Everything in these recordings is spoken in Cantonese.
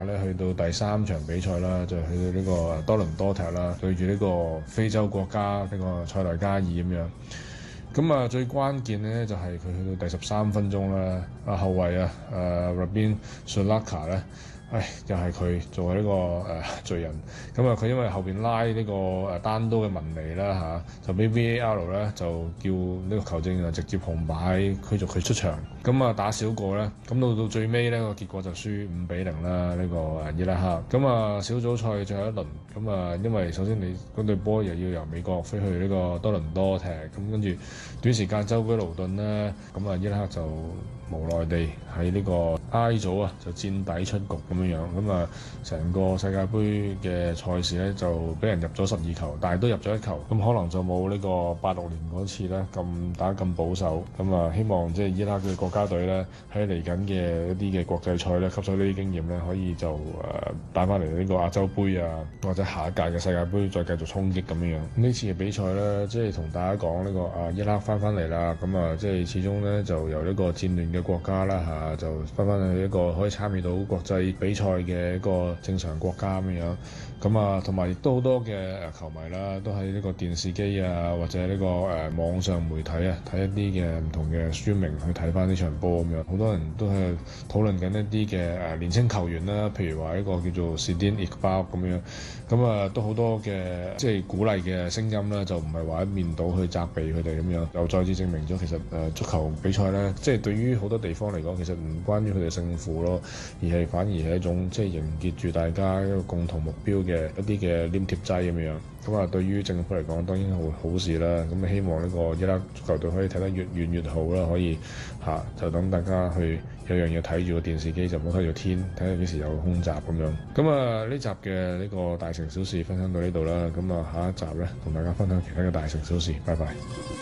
咧去到第3場比賽啦，就去到呢個多倫多踢啦，對住呢個非洲國家呢個塞內加爾咁樣。咁啊，最關鍵咧就係佢去到第13分鐘啦，後衞Rabin Sulaka 咧。又係佢做呢個罪人，咁佢因為後邊拉呢個單刀嘅文尼啦就俾 VAR 咧就叫呢個球證直接紅牌驅逐佢出場，咁打少個咧，咁到最尾呢個結果就輸5-0啦，呢個伊拉克。咁小組賽最後一輪，咁因為首先你嗰隊波又要由美國飛去呢個多倫多踢，咁跟住短時間舟車勞頓呢，咁伊拉克就無奈地喺呢個 I 組就墊底出局咁樣，咁成個世界盃嘅賽事咧就俾人入咗12球，但係都入咗1球，咁可能就冇呢個86年嗰次咧咁打咁保守，咁希望即係伊拉克嘅國家隊咧喺嚟緊嘅一啲嘅國際賽咧吸取呢啲經驗咧，可以就帶翻嚟呢個亞洲杯啊，或者下一屆嘅世界盃再繼續衝擊咁樣。呢次嘅比賽咧，即係同大家講呢個伊拉克翻嚟啦，咁即係始終咧就由呢個戰亂嘅國家啦就翻去一個可以參與到國際比賽嘅一個正常國家咁樣，咁同埋亦都好多嘅球迷啦，都喺呢個電視機啊或者呢個網上媒體啊睇一啲嘅唔同嘅書名去睇翻呢場波咁樣，好多人都係討論緊一啲嘅年輕球員啦，譬如話一個叫做 Sidin Iqbal 咁樣，咁都好多嘅即係鼓勵嘅聲音啦，就唔係話一面倒去責備佢哋咁樣，又再次證明咗其實足球比賽咧，即係對於好多地方嚟講，其實唔關於佢哋勝負咯，而係反而係一種即係凝結住大家一個共同目標嘅一啲嘅黏貼劑咁樣。咁對於政府嚟講，當然係好事啦。咁希望呢個伊拉克足球隊可以睇得越遠越好啦，可以就等大家去有樣嘢睇住個電視機，就唔好睇住天，睇下幾時有空襲咁樣。咁呢集嘅呢個大城小事分享到呢度啦。咁下一集咧，同大家分享其他嘅大城小事。拜拜。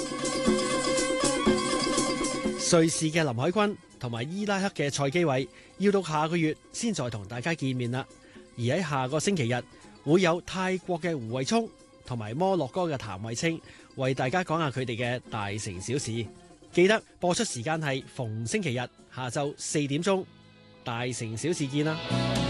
瑞士嘅林海軍同埋伊拉克嘅蔡基偉要到下個月先再同大家見面啦。而喺下個星期日會有泰國嘅胡慧聰同埋摩洛哥嘅譚慧清為大家講下佢哋嘅大城小事。記得播出時間係逢星期日下晝4點鐘，大城小事見啦。